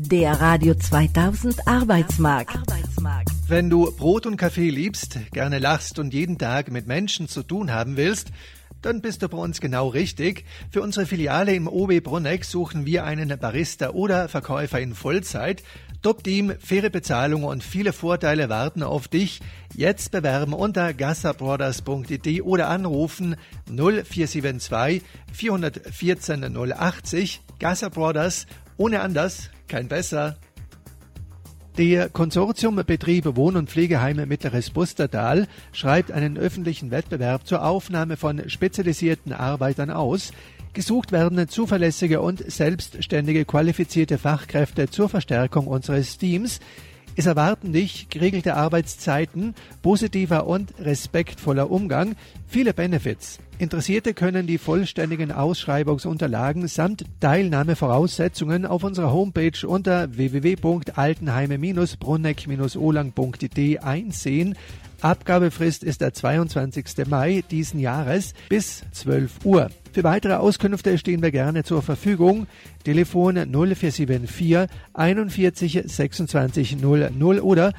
Der Radio 2000 Arbeitsmarkt. Wenn du Brot und Kaffee liebst, gerne lachst und jeden Tag mit Menschen zu tun haben willst, dann bist du bei uns genau richtig. Für unsere Filiale im OW Brunegg suchen wir einen Barista oder Verkäufer in Vollzeit. Top-Team, faire Bezahlung und viele Vorteile warten auf dich. Jetzt bewerben unter gassabrothers.de oder anrufen 0472 414 080. Gasser Brothers, ohne anders, kein besser. Der Konsortiumbetrieb Wohn- und Pflegeheime Mittleres Bustertal schreibt einen öffentlichen Wettbewerb zur Aufnahme von spezialisierten Arbeitern aus. Gesucht werden zuverlässige und selbstständige qualifizierte Fachkräfte zur Verstärkung unseres Teams. Es erwarten dich geregelte Arbeitszeiten, positiver und respektvoller Umgang, viele Benefits. Interessierte können die vollständigen Ausschreibungsunterlagen samt Teilnahmevoraussetzungen auf unserer Homepage unter www.altenheime-brunegg-olang.de einsehen. Abgabefrist ist der 22. Mai diesen Jahres bis 12 Uhr. Für weitere Auskünfte stehen wir gerne zur Verfügung. Telefon 0474 41 26 00 oder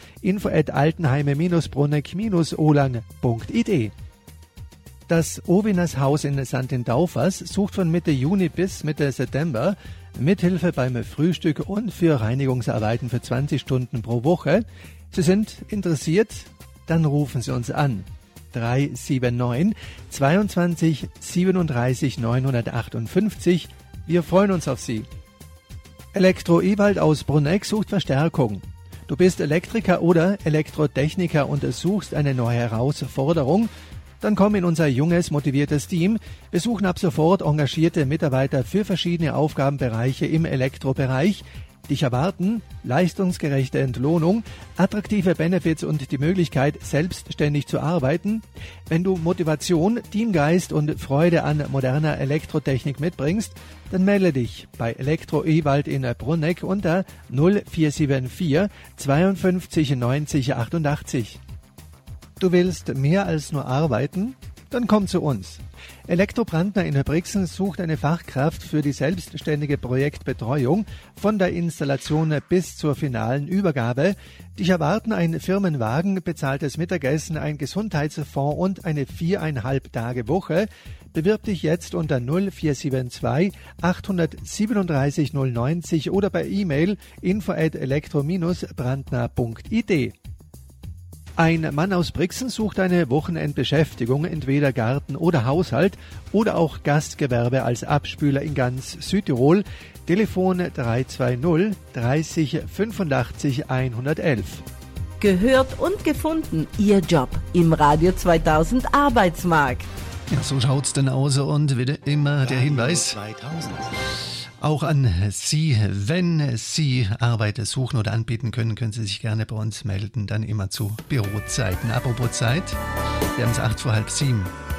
info@altenheime-brunegg-olang.de. Das Owinners Haus in St. Daufers sucht von Mitte Juni bis Mitte September Mithilfe beim Frühstück und für Reinigungsarbeiten für 20 Stunden pro Woche. Sie sind interessiert? Dann rufen Sie uns an. 379 22 37 958. Wir freuen uns auf Sie. Elektro Ewald aus Brunegg sucht Verstärkung. Du bist Elektriker oder Elektrotechniker und suchst eine neue Herausforderung? Dann komm in unser junges, motiviertes Team. Wir suchen ab sofort engagierte Mitarbeiter für verschiedene Aufgabenbereiche im Elektrobereich. Dich erwarten leistungsgerechte Entlohnung, attraktive Benefits und die Möglichkeit, selbstständig zu arbeiten. Wenn du Motivation, Teamgeist und Freude an moderner Elektrotechnik mitbringst, dann melde dich bei Elektro Ewald in Brunegg unter 0474 52 90 88. Du willst mehr als nur arbeiten? Dann komm zu uns. Elektro Brandner in Brixen sucht eine Fachkraft für die selbstständige Projektbetreuung von der Installation bis zur finalen Übergabe. Dich erwarten ein Firmenwagen, bezahltes Mittagessen, ein Gesundheitsfonds und eine 4,5 Tage Woche. Bewirb dich jetzt unter 0472 837 090 oder per E-Mail info@elektro-brandner.id. Ein Mann aus Brixen sucht eine Wochenendbeschäftigung, entweder Garten oder Haushalt oder auch Gastgewerbe als Abspüler in ganz Südtirol. Telefon 320 30 85 111. Gehört und gefunden, Ihr Job im Radio 2000 Arbeitsmarkt. Ja, so schaut's denn aus und wieder immer der Hinweis. 2000. Auch an Sie, wenn Sie Arbeit suchen oder anbieten können, können Sie sich gerne bei uns melden, dann immer zu Bürozeiten. Apropos Zeit, wir haben es 7:08.